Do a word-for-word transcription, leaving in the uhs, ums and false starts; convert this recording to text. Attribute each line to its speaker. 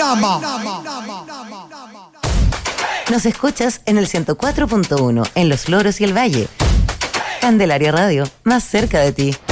Speaker 1: Nos escuchas en el ciento cuatro punto uno, en Los Loros y el Valle. Candelaria Radio, más cerca de ti.